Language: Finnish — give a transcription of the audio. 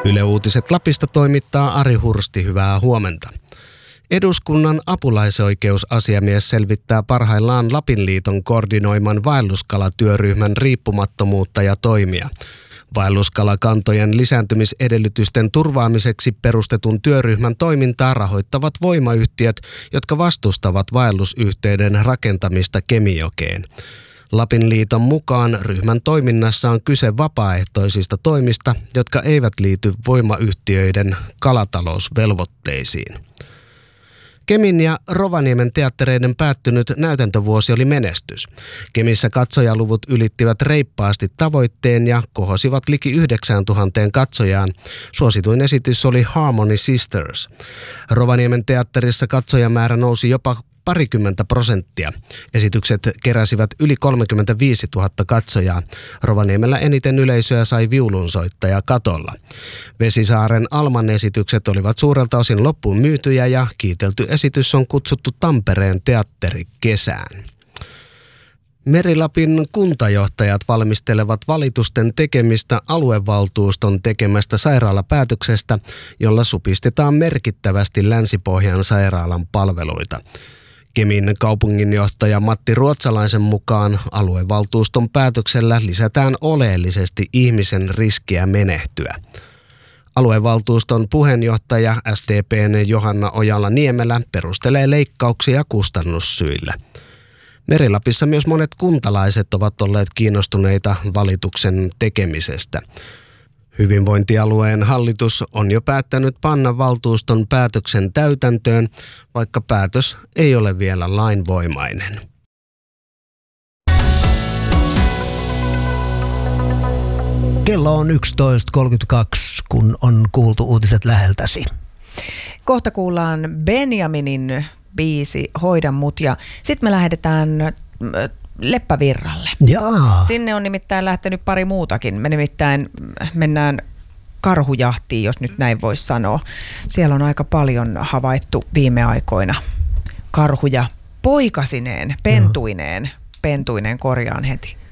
Yle Uutiset Lapista toimittaa Ari Hursti, hyvää huomenta. Eduskunnan apulaisoikeusasiamies selvittää parhaillaan Lapin liiton koordinoiman vaelluskalatyöryhmän riippumattomuutta ja toimia. Vaelluskalakantojen lisääntymisedellytysten turvaamiseksi perustetun työryhmän toimintaa rahoittavat voimayhtiöt, jotka vastustavat vaellusyhteyden rakentamista Kemijokeen. Lapin liiton mukaan ryhmän toiminnassa on kyse vapaaehtoisista toimista, jotka eivät liity voimayhtiöiden kalatalousvelvoitteisiin. Kemin ja Rovaniemen teattereiden päättynyt näytäntövuosi oli menestys. Kemissä katsojaluvut ylittivät reippaasti tavoitteen ja kohosivat liki 9000 katsojaan. Suosituin esitys oli Harmony Sisters. Rovaniemen teatterissa katsojamäärä nousi jopa 20%. Esitykset keräsivät yli 35 000 katsojaa. Rovaniemellä eniten yleisöä sai viulunsoittaja katolla. Vesisaaren Alman esitykset olivat suurelta osin loppuun myytyjä ja kiitelty esitys on kutsuttu Tampereen teatterikesään. Meri-Lapin kuntajohtajat valmistelevat valitusten tekemistä aluevaltuuston tekemästä sairaalapäätöksestä, jolla supistetaan merkittävästi Länsi-Pohjan sairaalan palveluita. Kemin kaupunginjohtaja Matti Ruotsalaisen mukaan aluevaltuuston päätöksellä lisätään oleellisesti ihmisen riskiä menehtyä. Aluevaltuuston puheenjohtaja SDP:n Johanna Ojala-Niemelä perustelee leikkauksia kustannussyillä. Meri-Lapissa myös monet kuntalaiset ovat olleet kiinnostuneita valituksen tekemisestä. Hyvinvointialueen hallitus on jo päättänyt panna valtuuston päätöksen täytäntöön, vaikka päätös ei ole vielä lainvoimainen. Kello on 11.32, kun on kuultu uutiset läheltäsi. Kohta kuullaan Benjaminin biisi Hoida mut ja sitten me lähdetään Leppävirralle. Jaa. Sinne on nimittäin lähtenyt pari muutakin. Me nimittäin mennään karhujahtiin, jos nyt näin voisi sanoa. Siellä on aika paljon havaittu viime aikoina karhuja poikasineen, pentuineen korjaan heti.